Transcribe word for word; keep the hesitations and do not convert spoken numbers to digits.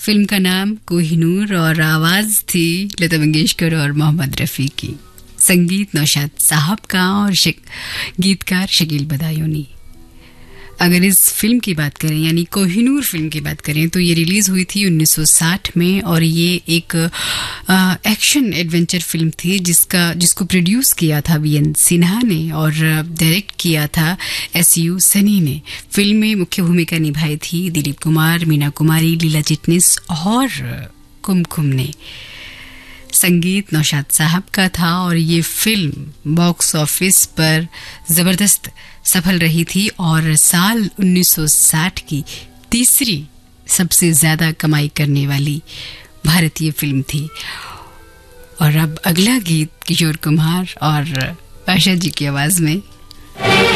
Film का नाम कोहिनूर और आवाज थी लता मंगेशकर और मोहम्मद रफ़ी की। संगीत नौशाद साहब का और गीतकार शकील बदायूनी। अगर इस फिल्म की बात करें यानी कोहिनूर फिल्म की बात करें तो ये रिलीज हुई थी उन्नीस सौ साठ में और ये एक आ, एक्शन एडवेंचर फिल्म थी जिसका जिसको प्रोड्यूस किया था वी एन सिन्हा ने और डायरेक्ट किया था एस यू सनी ने। फिल्म में मुख्य भूमिका निभाई थी दिलीप कुमार, मीना कुमारी, लीला चिटनिस और कुमकुम ने। संगीत नौशाद साहब का था और ये फिल्म बॉक्स ऑफिस पर जबरदस्त सफल रही थी और साल उन्नीस सौ साठ की तीसरी सबसे ज्यादा कमाई करने वाली भारतीय फिल्म थी। और अब अगला गीत किशोर कुमार और पाशा जी की आवाज में।